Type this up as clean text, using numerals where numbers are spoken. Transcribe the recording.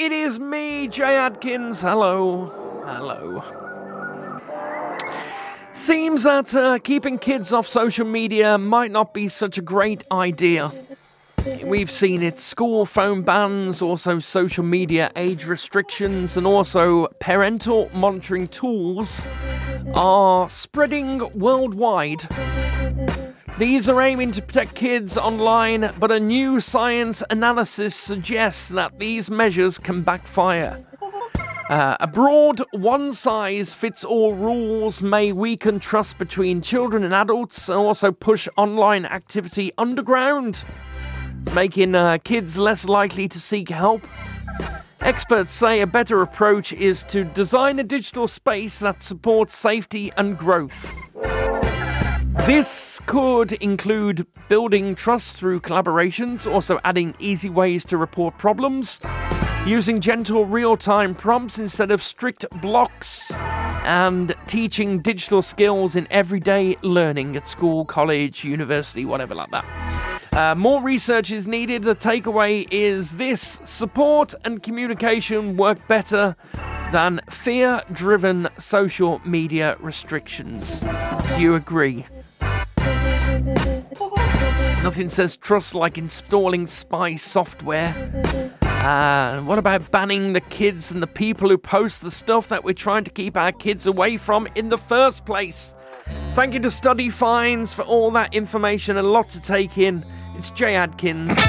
It is me, Jay Adkins. Hello. Seems that keeping kids off social media might not be such a great idea. We've seen it, school phone bans, also social media age restrictions, and also parental monitoring tools are spreading worldwide. These are aiming to protect kids online, but a new science analysis suggests that these measures can backfire. A broad one-size-fits-all rules may weaken trust between children and adults and also push online activity underground, making kids less likely to seek help. Experts say a better approach is to design a digital space that supports safety and growth. This could include building trust through collaborations, also adding easy ways to report problems, using gentle real-time prompts instead of strict blocks, and teaching digital skills in everyday learning at school, college, university, whatever like that. More research is needed. The takeaway is this: support and communication work better than fear-driven social media restrictions. Do you agree? Nothing says trust like installing spy software. What about banning the kids and the people who post the stuff that we're trying to keep our kids away from in the first place? Thank you to Study Finds for all that information, a lot to take in. It's Jay Adkins.